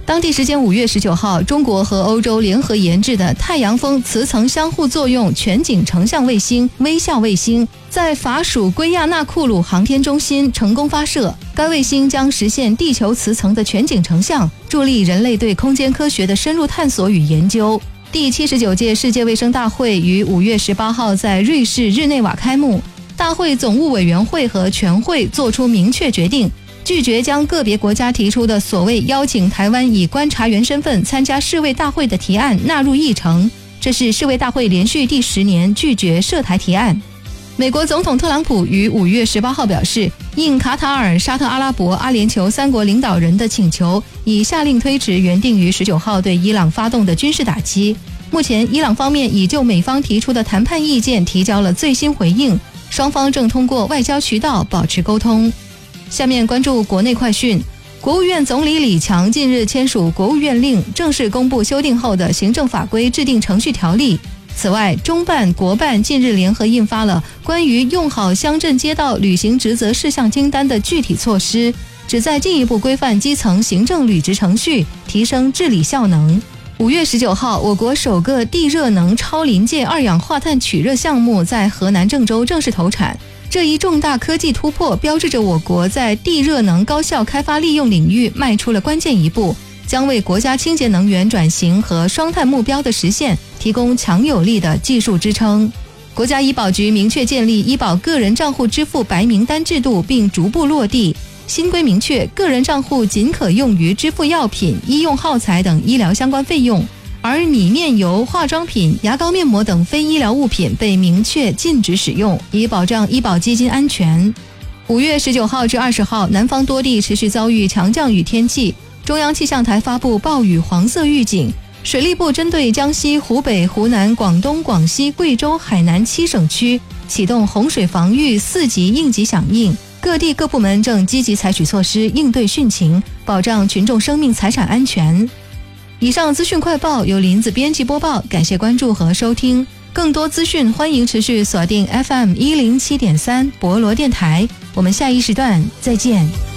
当地时间5月19号，中国和欧洲联合研制的太阳风磁层相互作用全景成像卫星微笑卫星在法属圭亚那库鲁航天中心成功发射。该卫星将实现地球磁层的全景成像，助力人类对空间科学的深入探索与研究。第79届世界卫生大会于5月18号在瑞士日内瓦开幕。大会总务委员会和全会作出明确决定，拒绝将个别国家提出的所谓邀请台湾以观察员身份参加世卫大会的提案纳入议程。这是世卫大会连续第10年拒绝涉台提案。美国总统特朗普于5月18号表示，应卡塔尔、沙特阿拉伯、阿联酋3国领导人的请求，已下令推迟原定于19号对伊朗发动的军事打击。目前伊朗方面已就美方提出的谈判意见提交了最新回应，双方正通过外交渠道保持沟通。下面关注国内快讯。国务院总理李强近日签署国务院令，正式公布修订后的行政法规制定程序条例。此外，中办、国办近日联合印发了关于用好乡镇街道履行职责事项清单的具体措施，旨在进一步规范基层行政履职程序，提升治理效能。5月19号，我国首个地热能超临界二氧化碳取热项目在河南郑州正式投产。这一重大科技突破标志着我国在地热能高效开发利用领域迈出了关键一步，将为国家清洁能源转型和双碳目标的实现提供强有力的技术支撑。国家医保局明确建立医保个人账户支付白名单制度，并逐步落地。新规明确，个人账户仅可用于支付药品、医用耗材等医疗相关费用，而拟面油、化妆品、牙膏、面膜等非医疗物品被明确禁止使用，以保障医保基金安全。5月19号至20号，南方多地持续遭遇强降雨天气，中央气象台发布暴雨黄色预警。水利部针对江西、湖北、湖南、广东、广西、贵州、海南7省区启动洪水防御4级应急响应，各地各部门正积极采取措施应对汛情，保障群众生命财产安全。以上资讯快报由林子编辑播报，感谢关注和收听。更多资讯欢迎持续锁定 FM 107.3博罗电台，我们下一时段再见。